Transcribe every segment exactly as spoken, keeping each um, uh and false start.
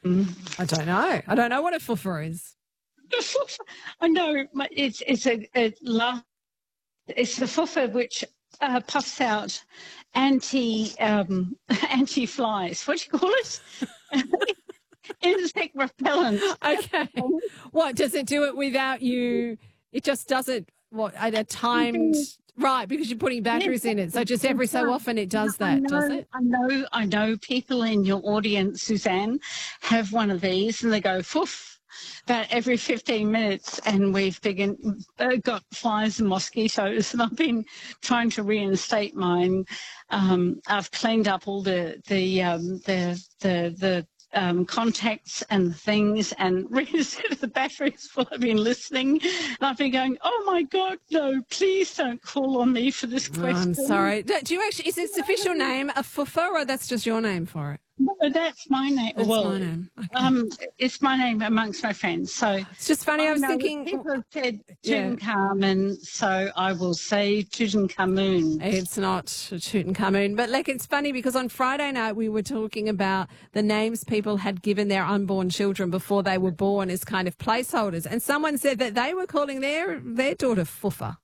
I don't know. I don't know what a fuffer is. I know it's it's a, a la- it's the fuffer which uh, puffs out anti um, anti flies. What do you call it? Insect repellent. Okay. What, does it do it without you? It just does it, what, at a timed, right, because you're putting batteries in it. So just every so often it does I that, know, does it? I know, I know people in your audience, Suzanne, have one of these and they go, foof, about every fifteen minutes, and we've begin, uh, got flies and mosquitoes, and I've been trying to reinstate mine. Um, I've cleaned up all the the um, the the the um, contacts and things, and reset the batteries while I've been listening. And I've been going, oh my God, no! Please don't call on me for this Oh, question. I'm sorry. Do do you actually, is its official name a fuffer, or that's just your name for it? No, that's my name. That's well, my name. Okay. um, it's my name amongst my friends. So It's just funny. I I was know thinking, people have said Yeah. Tutankhamun, so I will say Tutankhamun. it's not Tutankhamun, but like it's funny because on Friday night we were talking about the names people had given their unborn children before they were born as kind of placeholders, and someone said that they were calling their their daughter Fuffa.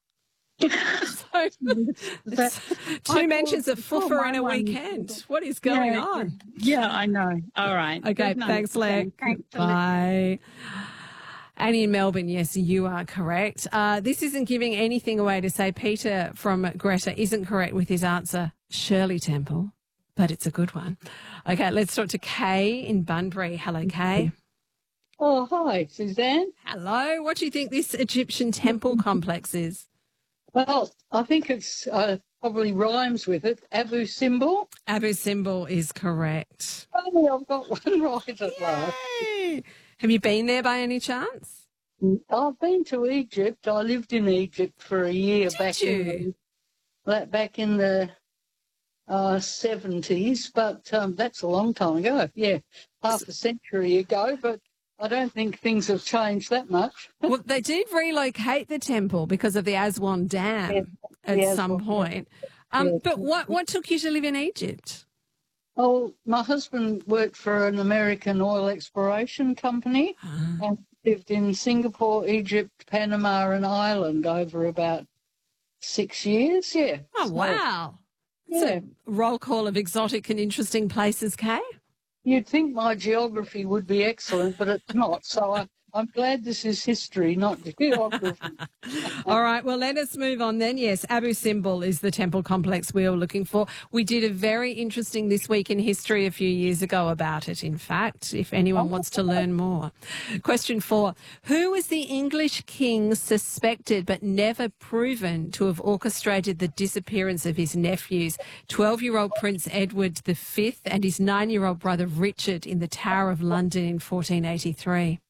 So it's two mentions of Fuffa in a weekend. What is going yeah, on? Yeah, I know. All right. Okay, Good night, thanks, Lex. Suzanne. Thanks for Bye. Annie in Melbourne, yes, you are correct. Uh, this isn't giving anything away to say Peter from Greta isn't correct with his answer, Shirley Temple, but it's a good one. Okay, let's talk to Kay in Bunbury. Hello, Kay. Oh, hi, Suzanne. Hello. What do you think this Egyptian temple complex is? Well, I think it's uh, probably rhymes with it. Abu Simbel. Abu Simbel is correct. Oh, I've got one right at last. Yay! Have you been there by any chance? I've been to Egypt. I lived in Egypt for a year Did back you? in the, back in the uh, seventies, but um, that's a long time ago. Yeah, half a century ago, but I don't think things have changed that much. Well, they did relocate the temple because of the Aswan Dam Yeah, at the some Aswan point. Um, Yeah. But what, what took you to live in Egypt? Oh, my husband worked for an American oil exploration company and lived in Singapore, Egypt, Panama and Ireland over about six years, yeah. Oh, So, wow. Yeah. It's a roll call of exotic and interesting places, Kay. You'd think my geography would be excellent, but it's not. So I, I'm glad this is history, not geography. All right, well, let us move on then. Yes, Abu Simbel is the temple complex we are looking for. We did a very interesting This Week in History a few years ago about it, in fact, if anyone wants to learn more. Question four. Who was the English king suspected but never proven to have orchestrated the disappearance of his nephews, twelve-year-old Prince Edward the Fifth and his nine-year-old brother Richard in the Tower of London in fourteen eighty-three?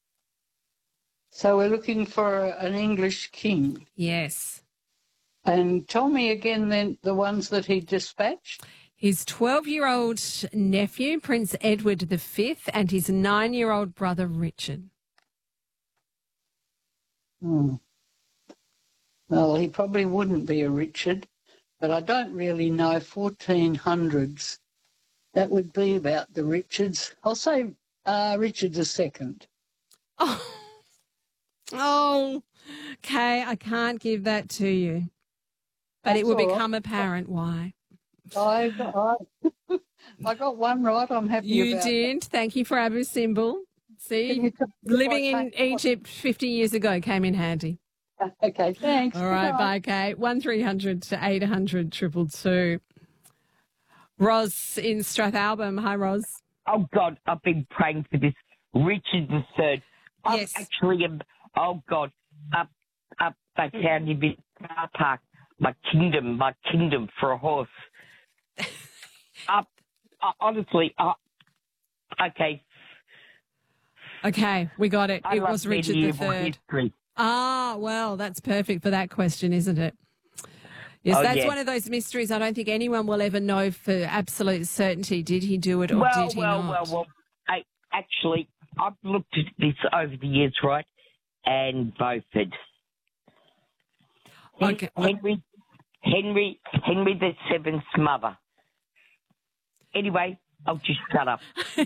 So we're looking for an English king. Yes. And tell me again then the ones that he dispatched. His twelve-year-old nephew, Prince Edward the Fifth, and his nine-year-old brother Richard. Hmm. Well, he probably wouldn't be a Richard, but I don't really know. fourteen hundreds. That would be about the Richards. I'll say uh, Richard the Second. Oh. Oh, okay, I can't give that to you. But That's it will all right. become apparent why. I, I, I got one right. I'm happy You about did. Thank you for Abu Simbel. Can See, you tell me living if I in take- Egypt fifty years ago came in handy. that. Okay, thanks. All right, bye, Kate. one three hundred to eight hundred triple two. Ros in Strathalbyn. Hi, Ros. Oh, God, I've been praying for this. Richard the Third. I'm Yes. actually, a, oh, God, up, up, I found him in the car park. My kingdom, my kingdom for a horse. up, uh, honestly, uh, okay. Okay, we got it. I It love was Richard the medieval Third. history. Ah, well, that's perfect for that question, isn't it? Yes, Oh, that's yes. one of those mysteries I don't think anyone will ever know for absolute certainty. Did he do it or Well, did he well, not? well, well, I, actually, I've looked at this over the years, right, and voted. Hen- Okay. Henry, Henry, Henry the Seventh's mother. Anyway, I'll just shut up.